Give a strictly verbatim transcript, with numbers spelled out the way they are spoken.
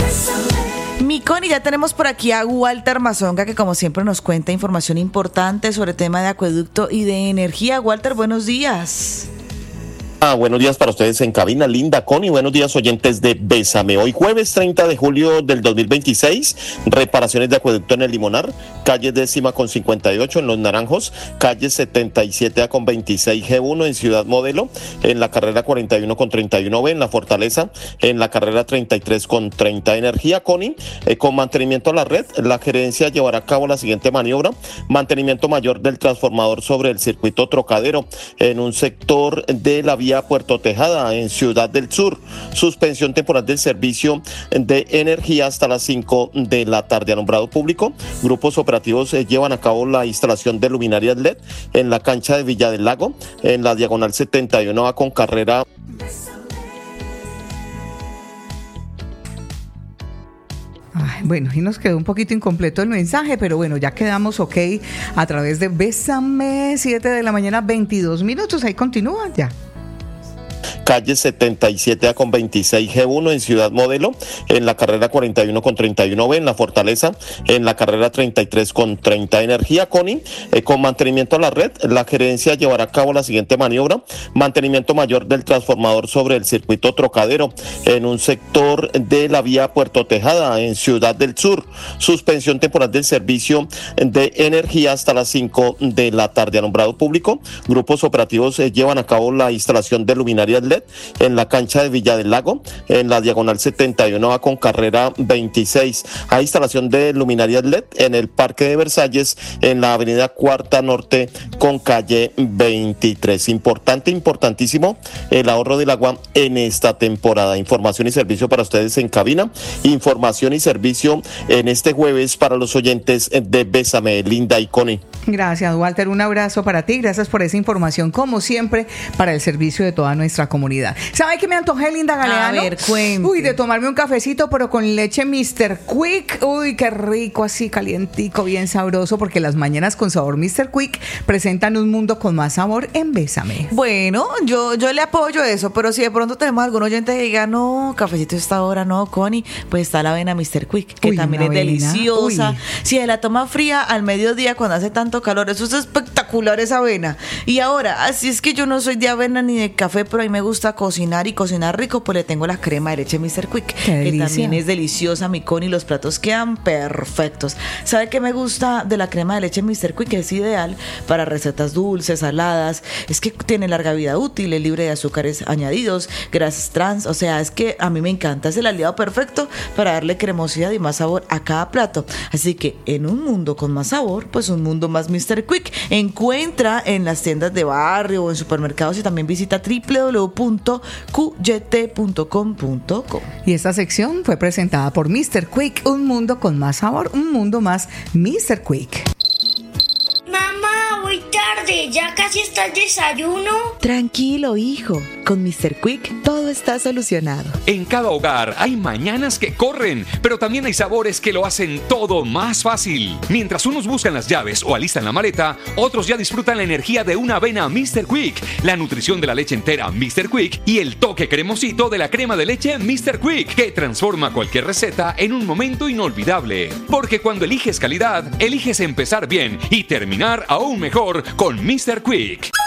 Mi Connie, ya tenemos por aquí a Walter Mazonga, que como siempre nos cuenta información importante sobre el tema de acueducto y de energía. Walter, buenos días. Ah, buenos días para ustedes en cabina, Linda, Connie, buenos días oyentes de Bésame. Hoy jueves treinta de julio del dos mil veintiséis, reparaciones de acueducto en el Limonar, calle décima con cincuenta y ocho en Los Naranjos, calle setenta y siete A con veintiséis G uno en Ciudad Modelo, en la carrera cuarenta y uno con treinta y uno B en La Fortaleza, en la carrera treinta y tres con treinta Energía, Connie, eh, con mantenimiento a la red, la gerencia llevará a cabo la siguiente maniobra: mantenimiento mayor del transformador sobre el circuito Trocadero, en un sector de la vía Puerto Tejada en Ciudad del Sur. Suspensión temporal del servicio de energía hasta las cinco de la tarde. Alumbrado público, grupos operativos eh, llevan a cabo la instalación de luminarias L E D en la cancha de Villa del Lago, en la diagonal setenta y uno A con carrera. Ay, bueno, y nos quedó un poquito incompleto el mensaje, pero bueno, ya quedamos ok a través de Bésame, siete de la mañana, veintidós minutos. Ahí continúa ya. Calle setenta y siete A con veintiséis G uno en Ciudad Modelo, en la carrera cuarenta y uno con treinta y uno B en La Fortaleza, en la carrera treinta y tres con treinta Energía, Connie, eh, con mantenimiento a la red, la gerencia llevará a cabo la siguiente maniobra: mantenimiento mayor del transformador sobre el circuito Trocadero, en un sector de la vía Puerto Tejada en Ciudad del Sur. Suspensión temporal del servicio de energía hasta las cinco de la tarde. Alumbrado público, grupos operativos eh, llevan a cabo la instalación de luminarias L E D en la cancha de Villa del Lago, en la diagonal setenta y uno A con carrera veintiséis. Hay instalación de luminarias L E D en el Parque de Versalles, en la avenida Cuarta Norte con calle veintitrés. Importante, importantísimo el ahorro del agua en esta temporada. Información y servicio para ustedes en cabina. Información y servicio en este jueves para los oyentes de Bésame, Linda y Connie. Gracias, Walter. Un abrazo para ti. Gracias por esa información, como siempre, para el servicio de toda nuestra comunidad. ¿Sabe qué me antojé, Linda Galeano? A ver, cuente. Uy, de tomarme un cafecito, pero con leche mister Quick. Uy, qué rico, así calientico, bien sabroso, porque las mañanas con sabor mister Quick presentan un mundo con más sabor en Bésame. Bueno, yo, yo le apoyo eso, pero si de pronto tenemos algún oyente que diga, no, cafecito a esta hora, no, Connie, pues está la avena mister Quick, que Uy, también es avena. deliciosa. Uy. Si de la toma fría al mediodía cuando hace tanto calor, eso es espectacular, esa avena. Y ahora, así es que yo no soy de avena ni de café, pero a mí me gusta cocinar y cocinar rico, pues le tengo la crema de leche mister Quick, Qué que delicia. también es deliciosa, mi Connie, los platos quedan perfectos. ¿Sabe qué me gusta de la crema de leche mister Quick? Es ideal para recetas dulces, saladas, es que tiene larga vida útil, es libre de azúcares añadidos, grasas trans, o sea, es que a mí me encanta, es el aliado perfecto para darle cremosidad y más sabor a cada plato. Así que en un mundo con más sabor, pues un mundo más mister Quick. Encuentra en las tiendas de barrio o en supermercados y también visita doble u doble u doble u punto q y t punto com punto co. Y esta sección fue presentada por mister Quick, un mundo con más sabor, un mundo más mister Quick. Mamá, voy tarde, ¿ya casi está el desayuno? Tranquilo, hijo, con mister Quick todo está solucionado. En cada hogar hay mañanas que corren, pero también hay sabores que lo hacen todo más fácil. Mientras unos buscan las llaves o alistan la maleta, otros ya disfrutan la energía de una avena mister Quick, la nutrición de la leche entera mister Quick y el toque cremosito de la crema de leche mister Quick, que transforma cualquier receta en un momento inolvidable. Porque cuando eliges calidad, eliges empezar bien y terminar aún mejor con mister Quick.